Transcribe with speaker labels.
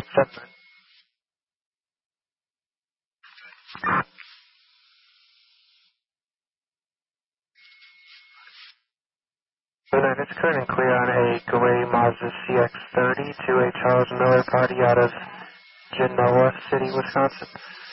Speaker 1: 7. It's current and clear on a gray Mazda CX-30 to a Charles Miller party out of Genoa City, Wisconsin.